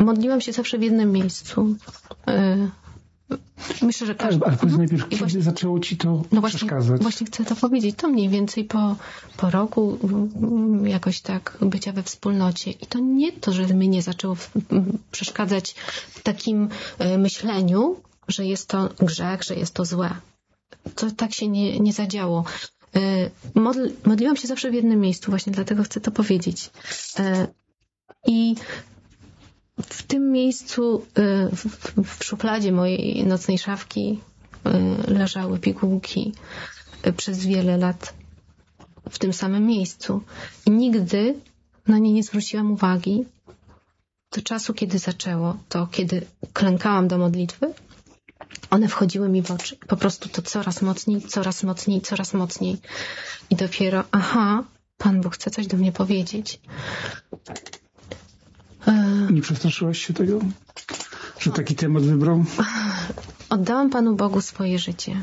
modliłam się zawsze w jednym miejscu. Myślę, że każdy... Ale powiedz najpierw, kiedy zaczęło ci to przeszkadzać? Właśnie chcę to powiedzieć. To mniej więcej po roku jakoś tak bycia we wspólnocie. I to nie to, że mnie nie zaczęło przeszkadzać w takim myśleniu, że jest to grzech, że jest to złe. To tak się nie zadziało. Modliłam się zawsze w jednym miejscu, właśnie dlatego chcę to powiedzieć. I w tym miejscu, w szufladzie mojej nocnej szafki leżały pigułki przez wiele lat w tym samym miejscu. I nigdy na nie nie zwróciłam uwagi do czasu, kiedy zaczęło. To kiedy klękałam do modlitwy, one wchodziły mi w oczy. Po prostu to coraz mocniej, coraz mocniej, coraz mocniej. I dopiero, Pan Bóg chce coś do mnie powiedzieć. Nie przestraszyłaś się tego, że taki temat wybrał? Oddałam Panu Bogu swoje życie.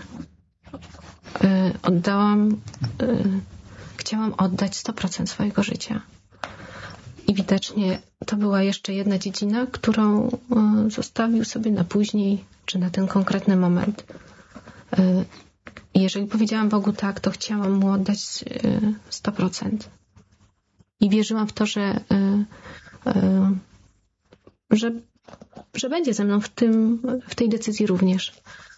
Chciałam oddać 100% swojego życia. I widocznie to była jeszcze jedna dziedzina, którą zostawił sobie na później, czy na ten konkretny moment. I jeżeli powiedziałam Bogu tak, to chciałam Mu oddać 100%. I wierzyłam w to, że będzie ze mną w tej decyzji również.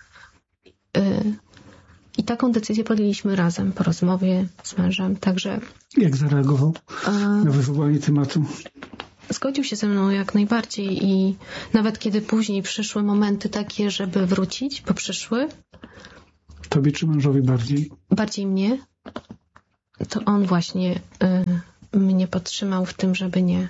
I taką decyzję podjęliśmy razem po rozmowie z mężem. Także jak zareagował na wywołanie tematu? Zgodził się ze mną jak najbardziej i nawet kiedy później przyszły momenty takie, żeby wrócić, bo przyszły. Tobie czy mężowi bardziej? Bardziej mnie. To on właśnie mnie podtrzymał w tym, żeby nie.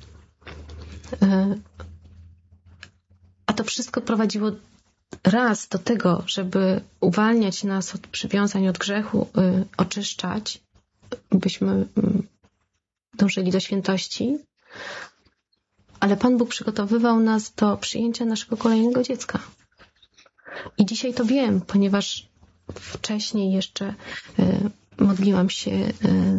A to wszystko prowadziło raz do tego, żeby uwalniać nas od przywiązań, od grzechu, oczyszczać, byśmy dążyli do świętości. Ale Pan Bóg przygotowywał nas do przyjęcia naszego kolejnego dziecka. I dzisiaj to wiem, ponieważ wcześniej jeszcze modliłam się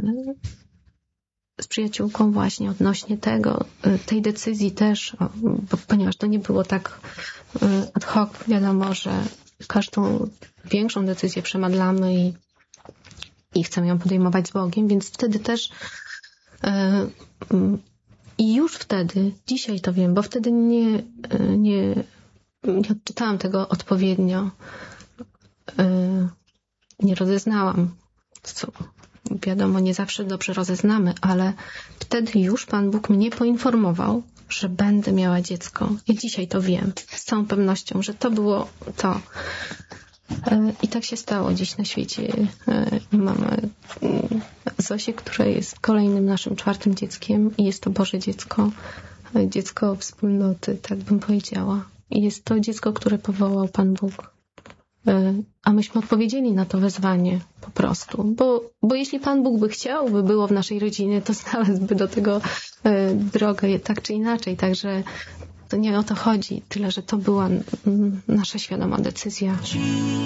z przyjaciółką właśnie odnośnie tej decyzji też, ponieważ to nie było tak ad hoc, wiadomo, że każdą większą decyzję przemadlamy i chcemy ją podejmować z Bogiem, więc wtedy też i już wtedy, dzisiaj to wiem, bo wtedy nie odczytałam tego odpowiednio, nie rozeznałam, co wiadomo, nie zawsze dobrze rozeznamy, ale wtedy już Pan Bóg mnie poinformował, że będę miała dziecko. I dzisiaj to wiem z całą pewnością, że to było to. I tak się stało dziś na świecie. Mamy Zosię, która jest kolejnym naszym 4. dzieckiem i jest to Boże dziecko. Dziecko wspólnoty, tak bym powiedziała. I jest to dziecko, które powołał Pan Bóg. A myśmy odpowiedzieli na to wezwanie po prostu. Bo jeśli Pan Bóg by chciał, by było w naszej rodzinie, to znalazłby do tego drogę tak czy inaczej. Także to nie o to chodzi. Tyle, że to była nasza świadoma decyzja.